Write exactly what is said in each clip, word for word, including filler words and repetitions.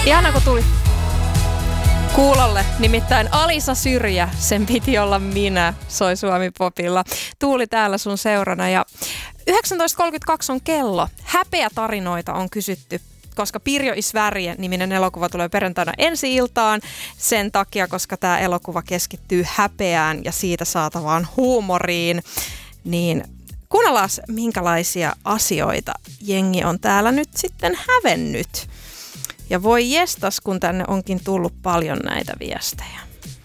Ihana, kun tuli kuulolle. Nimittäin Alisa Syrjä, sen piti olla minä, soi Suomi-popilla. Tuuli täällä sun seurana ja yhdeksäntoista kolmekymmentäkaksi on kello. Häpeätarinoita on kysytty, koska Pirjo is Värje-niminen elokuva tulee perjantaina ensi-iltaan sen takia, koska tämä elokuva keskittyy häpeään ja siitä saatavaan huumoriin. Niin kuunnellaan, minkälaisia asioita jengi on täällä nyt sitten hävennyt. Ja voi jestas, kun tänne onkin tullut paljon näitä viestejä.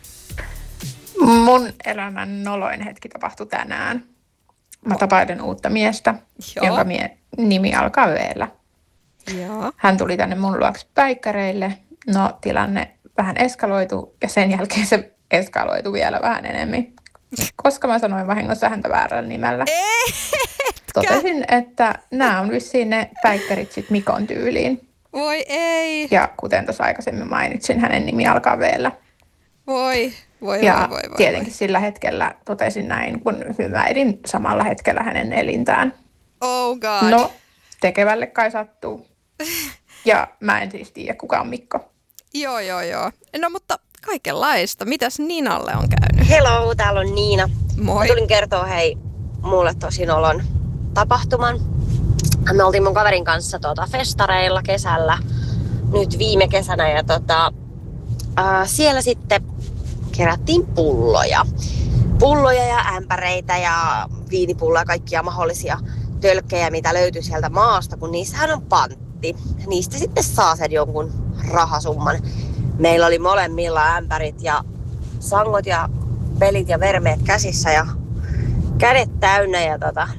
Mun elämän noloin hetki tapahtui tänään. Mä tapailen uutta miestä, Joo. jonka mie- nimi alkaa V:llä. Joo. Hän tuli tänne mun luokse päikkäreille. No, tilanne vähän eskaloitu ja sen jälkeen se eskaloitu vielä vähän enemmän. Koska mä sanoin vahingossa häntä väärällä nimellä. Etkä. Totesin, että nämä on vissiin ne päikkärit sit Mikon tyyliin. Voi ei. Ja kuten tuossa aikaisemmin mainitsin, hänen nimi alkaa V:llä. Voi, voi, ja voi, voi, voi. tietenkin sillä hetkellä totesin näin, kun hymäilin samalla hetkellä hänen elintään. Oh god. No, tekevälle kai sattuu. Ja mä en siis tiedä, kuka on Mikko. Joo, joo, joo. No mutta kaikenlaista. Mitäs Ninalle on käynyt? Hello, täällä on Niina. Moi. Mä tulin kertoa hei mulle tosi nolon tapahtuman. Me oltiin mun kaverin kanssa tuota, festareilla kesällä, nyt viime kesänä, ja tota, ää, siellä sitten kerättiin pulloja. Pulloja ja ämpäreitä ja viinipulloja ja kaikkia mahdollisia tölkkejä, mitä löytyy sieltä maasta, kun niissähän on pantti. Niistä sitten saa sen jonkun rahasumman. Meillä oli molemmilla ämpärit ja sangot ja pelit ja vermeet käsissä ja kädet täynnä ja tota...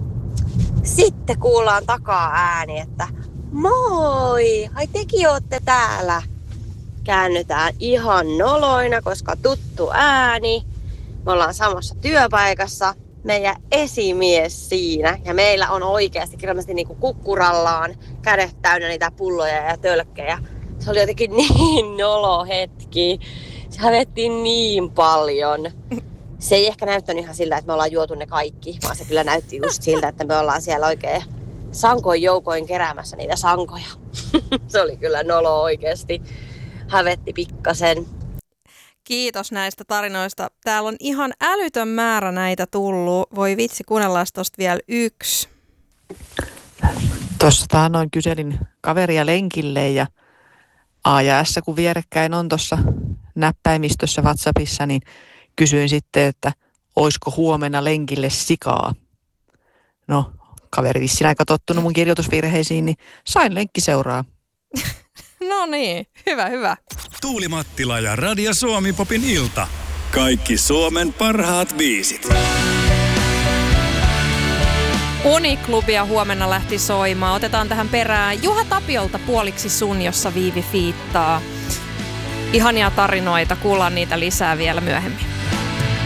Sitten kuullaan takaa ääni, että moi, ai tekin ootte täällä. Käännytään ihan noloina, koska tuttu ääni. Me ollaan samassa työpaikassa, meidän esimies siinä. Ja meillä on oikeasti kirjallisesti niinku kukkurallaan kädet täynnä niitä pulloja ja tölkkejä. Se oli jotenkin niin nolo hetki. Se hävettiin niin paljon. Se ei ehkä näyttänyt ihan siltä, että me ollaan juotu ne kaikki, vaan se kyllä näytti just siltä, että me ollaan siellä oikein sankoin joukoin keräämässä niitä sankoja. Se oli kyllä nolo oikeasti. Hävetti pikkasen. Kiitos näistä tarinoista. Täällä on ihan älytön määrä näitä tullut. Voi vitsi, kuunnellaan tosta vielä yksi. Tuossa taannoin kyselin kaveria lenkille ja A ja S, kun vierekkäin on tuossa näppäimistössä WhatsAppissa, niin kysyin sitten, että oisko huomenna lenkille sikaa. No, kaveri vissiin aika tottunut mun kirjoitusvirheisiin, niin sain lenkki seuraa. No niin, hyvä, hyvä. Tuuli Mattila ja Radio Suomi Popin ilta. Kaikki Suomen parhaat biisit. Uniklubia huomenna lähti soimaan. Otetaan tähän perään Juha Tapiolta Puoliksi sun, jossa Viivi fiittaa. Ihania tarinoita, kuullaan niitä lisää vielä myöhemmin.